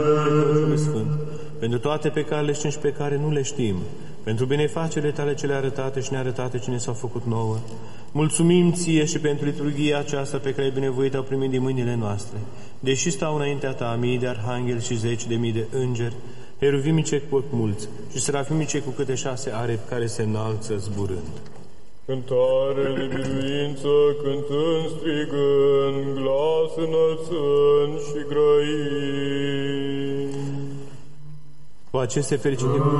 Sfânt, pentru toate pe care le știm și pe care nu le știm, pentru binefacerile tale cele arătate și nearătate ce ne s-au făcut nouă. Mulțumim ție și pentru liturghia aceasta pe care ai binevoit au primit din mâinile noastre. Deși stau înaintea ta mii de arhangheli și 10.000 de îngeri, heruvimice cu mulți și serafimice cu câte 6 arepi care se înalță zburând. Cântare de biruință, cântând, strigând, glas înălțând și grăind. Cu aceste fericite